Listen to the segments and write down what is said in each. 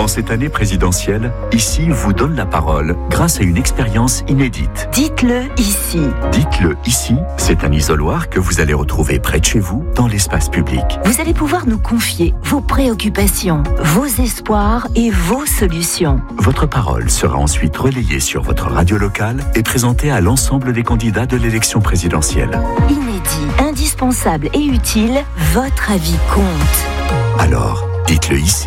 En cette année présidentielle, Ici vous donne la parole grâce à une expérience inédite. Dites-le ici. Dites-le ici, c'est un isoloir que vous allez retrouver près de chez vous, dans l'espace public. Vous allez pouvoir nous confier vos préoccupations, vos espoirs et vos solutions. Votre parole sera ensuite relayée sur votre radio locale et présentée à l'ensemble des candidats de l'élection présidentielle. Inédit, indispensable et utile, votre avis compte. Alors, dites-le ici.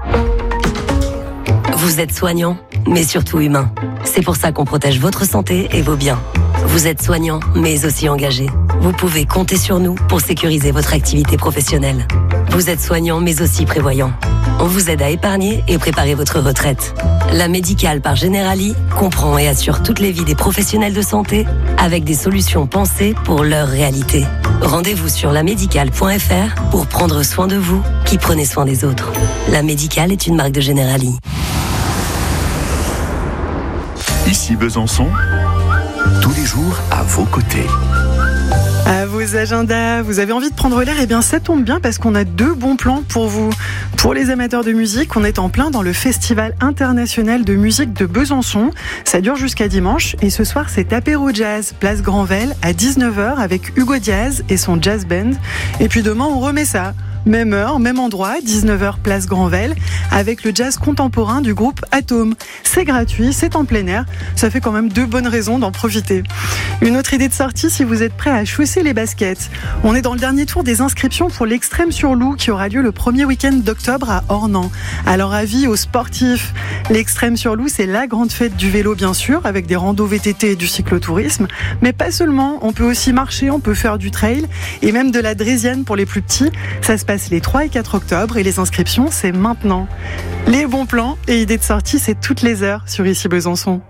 Vous êtes soignant, mais surtout humain. C'est pour ça qu'on protège votre santé et vos biens. Vous êtes soignant, mais aussi engagé. Vous pouvez compter sur nous pour sécuriser votre activité professionnelle. Vous êtes soignant, mais aussi prévoyant. On vous aide à épargner et préparer votre retraite. La Médicale par Generali comprend et assure toutes les vies des professionnels de santé avec des solutions pensées pour leur réalité. Rendez-vous sur lamédicale.fr pour prendre soin de vous qui prenez soin des autres. La Médicale est une marque de Generali. Ici Besançon, tous les jours à vos côtés. À vos agendas, vous avez envie de prendre l'air? Eh bien ça tombe bien parce qu'on a 2 bons plans pour vous. Pour les amateurs de musique, on est en plein dans le Festival international de musique de Besançon. Ça dure jusqu'à dimanche et ce soir c'est apéro jazz, place Granvelle à 19h avec Hugo Diaz et son jazz band. Et puis demain on remet ça. Même heure, même endroit, 19h place Granvelle, avec le jazz contemporain du groupe Atome. C'est gratuit, c'est en plein air, ça fait quand même 2 bonnes raisons d'en profiter. Une autre idée de sortie si vous êtes prêt à chausser les baskets. On est dans le dernier tour des inscriptions pour l'Extrême sur Loup qui aura lieu le premier week-end d'octobre à Ornans. Alors avis aux sportifs, l'Extrême sur Loup c'est la grande fête du vélo bien sûr, avec des randos VTT et du cyclotourisme, mais pas seulement, on peut aussi marcher, on peut faire du trail et même de la draisienne pour les plus petits. Ça se passe les 3 et 4 octobre et les inscriptions c'est maintenant. Les bons plans et idées de sortie c'est toutes les heures sur Ici Besançon.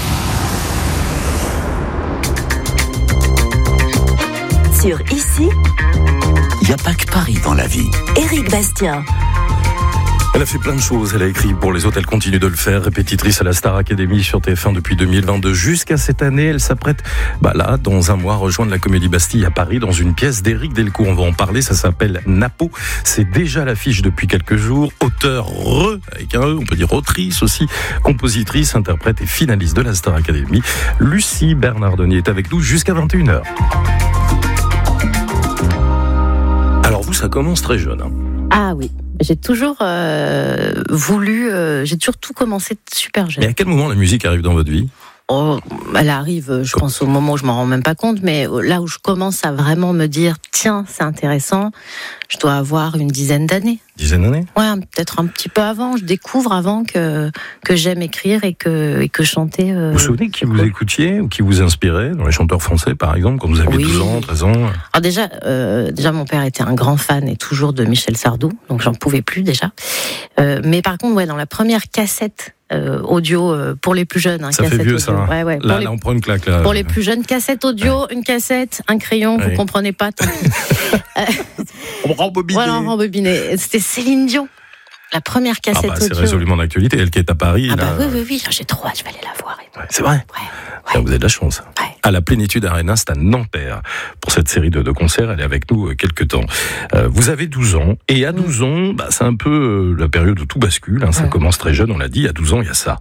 Sur Ici, Il n'y a pas que Paris dans la vie. Éric Bastien. Elle a fait plein de choses, elle a écrit pour les autres, elle continue de le faire, répétitrice à la Star Academy sur TF1 depuis 2022 jusqu'à cette année. Elle s'apprête, là, dans un mois, à rejoindre la Comédie Bastille à Paris dans une pièce d'Éric Delcourt. On va en parler, ça s'appelle Napo. C'est déjà à l'affiche depuis quelques jours. Auteur, avec un E, on peut dire autrice aussi, compositrice, interprète et finaliste de la Star Academy. Lucie Bernardoni est avec nous jusqu'à 21h. Alors vous, ça commence très jeune. Ah oui. J'ai toujours j'ai toujours tout commencé super jeune. Mais à quel moment la musique arrive dans votre vie ? Elle arrive, je pense, au moment où je m'en rends même pas compte, mais là où je commence à vraiment me dire, tiens, c'est intéressant, je dois avoir une dizaine d'années. Dizaine d'années ? Ouais, peut-être un petit peu avant. Je découvre avant que j'aime écrire et que chanter. Vous vous souvenez qui vous écoutiez ou qui vous inspirait dans les chanteurs français, par exemple, quand vous aviez 12 ans, 13 ans ? Alors déjà, mon père était un grand fan et toujours de Michel Sardou, donc j'en pouvais plus déjà. Mais par contre, dans la première cassette audio pour les plus jeunes. Ça fait vieux audio. ça. Hein. Ouais. Là, on prend une claque. Là. Pour les plus jeunes, cassette audio, une cassette, un crayon, vous comprenez pas. Tant pis. On rembobine. Voilà, on rembobinait. C'était Céline Dion. La première cassette audio. C'est résolument d'actualité. Elle qui est à Paris. Oui. J'ai trop hâte, je vais aller la voir. Ouais, c'est vrai. Ouais. Vous avez de la chance. Ouais. À la Plénitude Arena, c'est à Nanterre. Pour cette série de concerts, elle est avec nous quelques temps. Vous avez 12 ans. Et à 12 ans, c'est un peu la période où tout bascule. Hein, ça commence très jeune, on l'a dit. À 12 ans, il y a ça.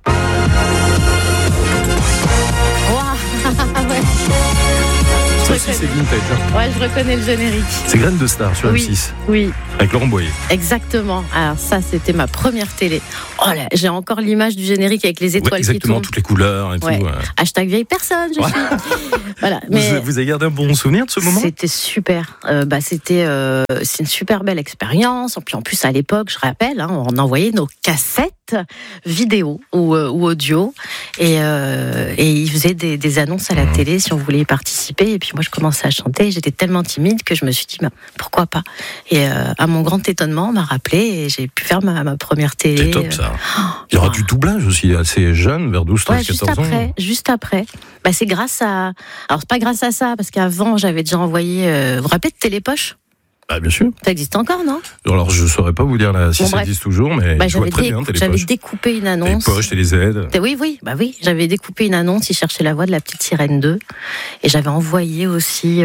Ça aussi, c'est vintage. Hein. Ouais, je reconnais le générique. C'est Graines de Star sur M6. Oui. Avec Laurent Boyer. Exactement. Alors ça, c'était ma première télé. Oh là, j'ai encore l'image du générique avec les étoiles qui tournent. Exactement, toutes les couleurs et tout. Hashtag vieille personne, je suis. Voilà. Mais vous avez gardé un bon souvenir de ce moment ? C'était super. C'est une super belle expérience. Puis en plus, à l'époque, je rappelle, on envoyait nos cassettes vidéo ou audio et ils faisaient des annonces à la télé si on voulait y participer. Et puis moi, je commençais à chanter. J'étais tellement timide que je me suis dit, pourquoi pas ? Et à mon grand étonnement, on m'a rappelé et j'ai pu faire ma première télé. C'est top ça. Il y aura du doublage aussi assez jeune, vers 12, 13, 14 ans. Juste après. C'est grâce à... Alors, c'est pas grâce à ça, parce qu'avant, j'avais déjà envoyé... Vous vous rappelez de Télépoche ? Ah, bien sûr. Ça existe encore, non? Alors, je saurais pas vous dire là si ça existe toujours, mais je vois très bien j'avais découpé une annonce. Les poches et les aides. Oui. J'avais découpé une annonce, ils cherchaient la voix de la petite sirène 2. Et j'avais envoyé aussi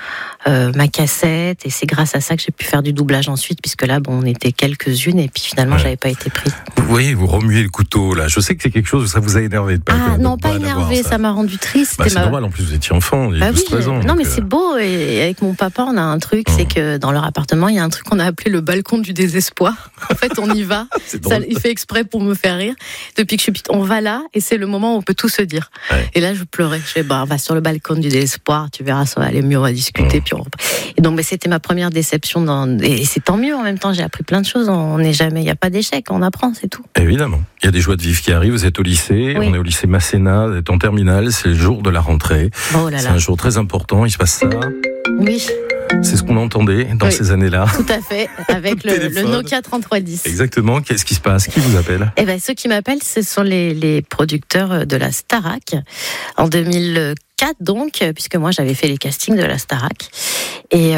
ma cassette. Et c'est grâce à ça que j'ai pu faire du doublage ensuite, puisque là, on était quelques-unes et puis finalement, j'avais pas été prise. Vous voyez, vous remuez le couteau là. Je sais que c'est quelque chose, ça vous a énervé de pas. Non, pas énervé, ça m'a rendu triste. C'est normal, en plus vous étiez enfant, il y a 12-13 ans. Non, mais c'est beau. Et avec mon papa, on a un truc, c'est que dans leur appartement, il y a un truc qu'on a appelé le balcon du désespoir. En fait, on y va. Ça, il fait exprès pour me faire rire. Depuis que je suis petite, on va là et c'est le moment où on peut tout se dire. Ouais. Et là, je pleurais. Je fais, on va sur le balcon du désespoir. Tu verras, ça va aller mieux, on va discuter. Puis Et donc, c'était ma première déception. Et c'est tant mieux en même temps. J'ai appris plein de choses. On n'est jamais, il n'y a pas d'échec. On apprend, c'est tout. Évidemment. Il y a des joies de vivre qui arrivent. Vous êtes au lycée. Oui. On est au lycée Masséna. Vous êtes en terminale. C'est le jour de la rentrée. C'est un jour très important. Il se passe ça. Oui. C'est ce qu'on entendait dans ces années-là. Tout à fait, avec le Nokia 3310. Exactement. Qu'est-ce qui se passe? Qui vous appelle? Ceux qui m'appellent, ce sont les producteurs de la Starac en 2004 donc, puisque moi j'avais fait les castings de la Starac. Et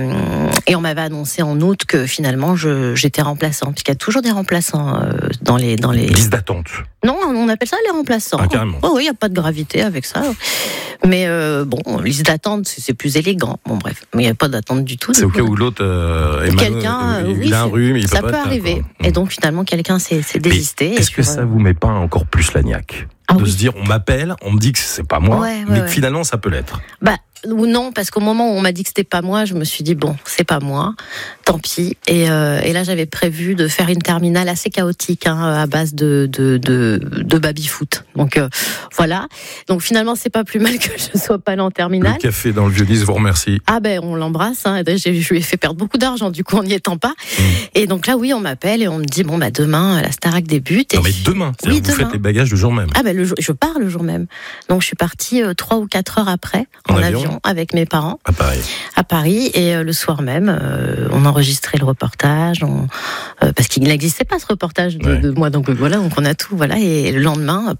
on m'avait annoncé en août que finalement j'étais remplaçant, puisqu'il y a toujours des remplaçants dans les liste d'attente. Non, on appelle ça les remplaçants. Ah, carrément. Oui, il n'y a pas de gravité avec ça. Mais liste d'attente, c'est plus élégant. Bon, bref, mais il n'y a pas d'attente du tout. C'est au cas où l'autre il a un rhume, il ça peut arriver. Et donc finalement, quelqu'un s'est désisté. Est-ce que ça vous met pas encore plus la niaque de se dire, on m'appelle, on me dit que c'est pas moi, mais que finalement ça peut l'être? Ou non, parce qu'au moment où on m'a dit que c'était pas moi, je me suis dit c'est pas moi, tant pis. Et là, j'avais prévu de faire une terminale assez chaotique, à base de baby-foot. Donc voilà. Donc finalement, c'est pas plus mal que je sois pas allée en terminale. Le café dans le Vieux-Lys vous remercie. On l'embrasse. Je lui ai fait perdre beaucoup d'argent, du coup, en n'y étant pas. Et donc là, oui, on m'appelle et on me dit demain, la Starac débute. Non, mais demain. Oui, vous faites les bagages le jour même. Je pars le jour même. Donc je suis partie 3 ou 4 heures après en avion avec mes parents à Paris et le soir même on enregistrait le reportage parce qu'il n'existait pas ce reportage de moi, donc voilà, donc on a tout, et le lendemain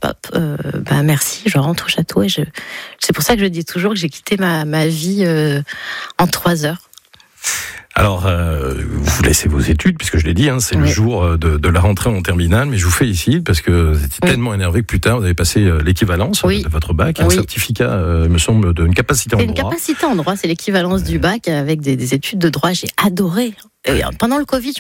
merci, je rentre au château et c'est pour ça que je dis toujours que j'ai quitté ma vie en 3 heures. Alors, vous laissez vos études, puisque je l'ai dit, c'est le jour de la rentrée en terminale, mais je vous félicite parce que vous étiez tellement énervé que plus tard, vous avez passé l'équivalence de votre bac, un certificat, me semble, d'une capacité en droit. C'est une capacité en droit, c'est l'équivalence du bac avec des études de droit. J'ai adoré. Et pendant le Covid,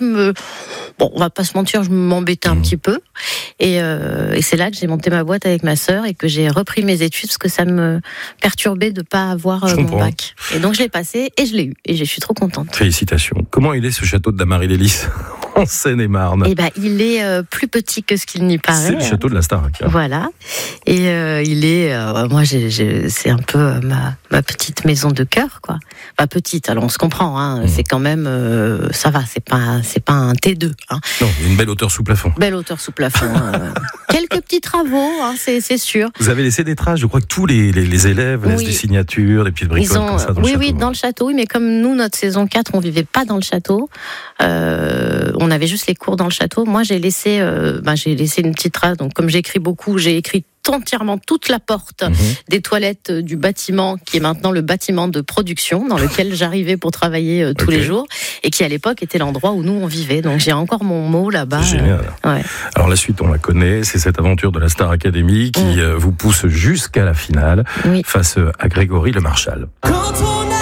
on va pas se mentir, je m'embêtais un petit peu. Et c'est là que j'ai monté ma boîte avec ma sœur et que j'ai repris mes études parce que ça me perturbait de pas avoir mon bac. Et donc je l'ai passé et je l'ai eu. Et je suis trop contente. Félicitations. Comment il est ce château de Damary-les-Lys en Seine-et-Marne? Il est plus petit que ce qu'il n'y paraît. C'est le château de la Starac. Voilà. Et il est, moi, c'est un peu ma petite maison de cœur, quoi. Pas petite, alors on se comprend. C'est quand même, ça va. C'est pas un T2. Non, une belle hauteur sous plafond. Belle hauteur sous plafond. Quelques petits travaux, c'est sûr. Vous avez laissé des traces. Je crois que tous les élèves laissent des signatures, des petites bricoles comme ça dans le château. Oui, dans le château. Oui, mais comme nous, notre saison 4, on vivait pas dans le château. On avait juste les cours dans le château. Moi, j'ai laissé une petite trace. Donc, comme j'écris beaucoup, j'ai écrit entièrement toute la porte des toilettes du bâtiment qui est maintenant le bâtiment de production dans lequel j'arrivais pour travailler tous les jours et qui à l'époque était l'endroit où nous on vivait. Donc j'ai encore mon mot là-bas. C'est génial. Alors la suite on la connaît, c'est cette aventure de la Star Academy qui vous pousse jusqu'à la finale face à Grégory Le Marchal. Quand on